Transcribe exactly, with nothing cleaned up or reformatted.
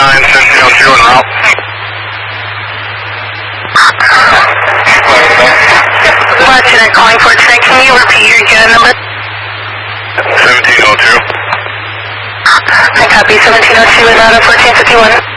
nine, seventeen oh two en route. Lieutenant calling for tonight. Can you repeat your unit number? seventeen oh two. I copy. seventeen oh two is out of fourteen fifty-one.